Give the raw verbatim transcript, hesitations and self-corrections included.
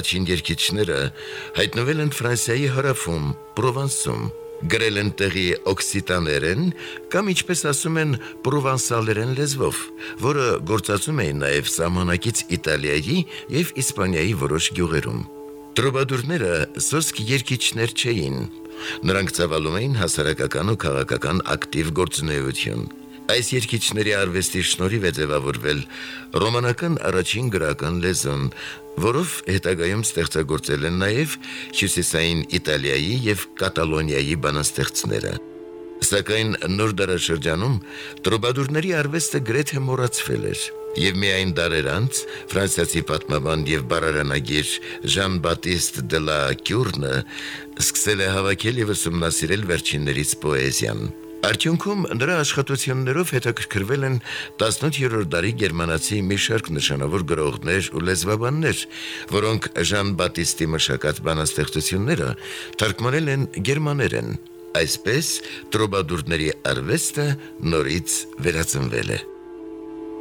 առաջին երգիչները հայտնվել են Ֆրանսիայի հարավում, Պրովանսում, գրել են տեղի օքսիտաներեն կամ ինչպես ասում են պրովանսալերեն լեզվով, որը գործածում էին նաև սահմանակից Իտալիայի և Իսպանիայի որոշ գյուղերում։ Տրոբադուրները սոսկ երգիչներ չէին, նրանք ծավալում էին հասարակական ու քաղաքական ակտիվ գործունեություն։ Այս երգիչների արվեստի շնորհիվ է ձևավորվել ռոմանական առաջին գրական լեզուն, որով հետագայում ստեղծագործել են նաև հյուսիսային Իտալիայի և Կատալոնիայի բանաստեղծները։ Սակայն նոր դարաշրջանում տրոբադուրների արվեստը գրեթե մոռացվել էր, և միայն դարեր անց ֆրանսիացի պատմաբան և բառարանագիր Ժան-Բատիստ դե լա Կյուրնը սկսել է հավաքել և ուսումնասիրել վերջիններից պոեզիան։ Արդյունքում նրա աշխատություններով հետաքրքրվել են տասնութերորդ դարի գերմանացի մի շարք նշանավոր գրողներ ու լեզվաբաններ, որոնք Ժան-Բատիստի մշակած բանաստեղծությունները թարգմանել են գերմաներեն։ Այսպես տրոբադուրների արվեստը նորից վերածնվել է։